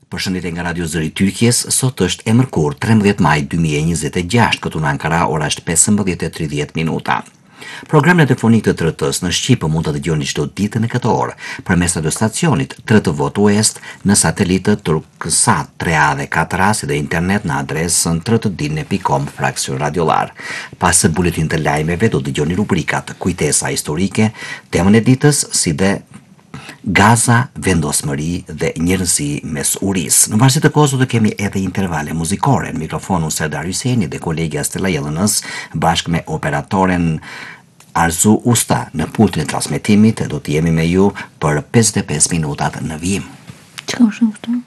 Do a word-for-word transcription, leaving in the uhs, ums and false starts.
Përshëndetje nga Radio Zëri Tyrkjes, sot është e mërkurë trembëdhjetë maj dy mijë e njëzet e gjashtë, këtu në Ankara ora është pesëmbëdhjetë e tridhjetë minuta. Programin e telefonik të T R T-s në Shqipë mund të dëgjoni çdo ditë në këtë orë përmes radiostacionit T R T Vot West në satelitët Turksat tre A dhe katër A si dhe internet në adresën t r t dine pikë com fraksion radiolar. Pas buletin të lajmeve do dëgjoni rubrikat Kujtesa historike, temën e ditës si dhe Gaza, vendosmëri dhe njerëzi mes urisë. Në varësi të kohës do të kemi edhe intervale muzikore. Në mikrofonu Serdar Hyseni dhe kolegja Stella Jellënës bashkë me operatoren Arzu Usta në pultin e transmetimit do të jemi me ju për pesëdhjetë e pesë minutat në vijim. Çka është këtu?